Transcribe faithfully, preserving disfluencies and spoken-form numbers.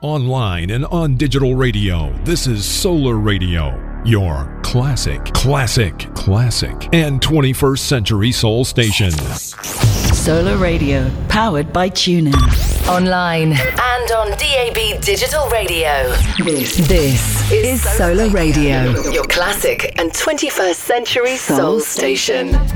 Online and on digital radio, this is Solar Radio, your classic, classic, classic, and twenty-first century soul station. Solar Radio, powered by TuneIn. Online and on D A B digital radio. This, this is Solar Radio, your classic and twenty-first century soul station.